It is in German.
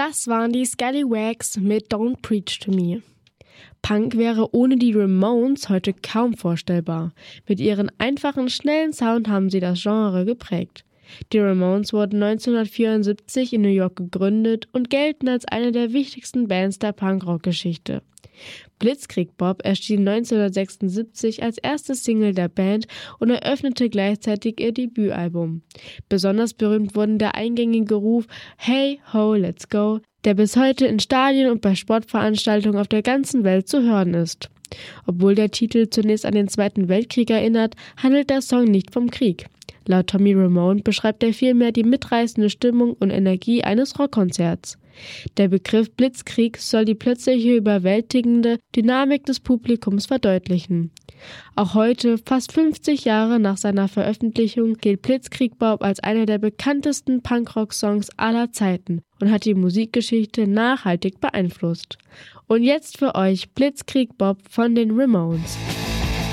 Das waren die Scallywags mit Don't Preach to Me. Punk wäre ohne die Ramones heute kaum vorstellbar. Mit ihrem einfachen, schnellen Sound haben sie das Genre geprägt. Die Ramones wurden 1974 in New York gegründet und gelten als eine der wichtigsten Bands der Punkrock-Geschichte. Blitzkrieg Bob erschien 1976 als erste Single der Band und eröffnete gleichzeitig ihr Debütalbum. Besonders berühmt wurden der eingängige Ruf „Hey ho, let's go", der bis heute in Stadien und bei Sportveranstaltungen auf der ganzen Welt zu hören ist. Obwohl der Titel zunächst an den Zweiten Weltkrieg erinnert, handelt der Song nicht vom Krieg. Laut Tommy Ramone beschreibt er vielmehr die mitreißende Stimmung und Energie eines Rockkonzerts. Der Begriff Blitzkrieg soll die plötzliche überwältigende Dynamik des Publikums verdeutlichen. Auch heute, fast 50 Jahre nach seiner Veröffentlichung, gilt Blitzkrieg Bob als einer der bekanntesten Punkrock-Songs aller Zeiten und hat die Musikgeschichte nachhaltig beeinflusst. Und jetzt für euch Blitzkrieg Bob von den Ramones.